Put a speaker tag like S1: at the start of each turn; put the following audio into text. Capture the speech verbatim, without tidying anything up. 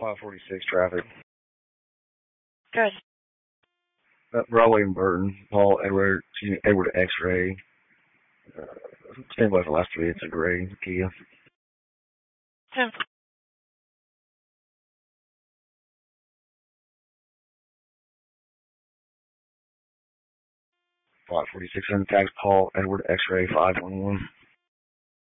S1: five forty-six traffic.
S2: Good.
S1: Uh, Broadway and Burton, Paul, Edward, excuse me, Edward X-Ray. Uh, stand by for the last three. It's a gray Kia.
S2: Ten.
S1: five forty-six, and tags Paul, Edward X-Ray five one one.